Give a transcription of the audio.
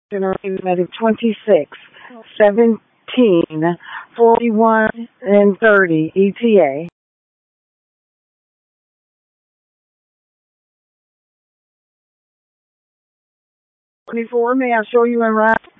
Medic 26, 17, 41, and 30 ETA. 24, may I show you in route?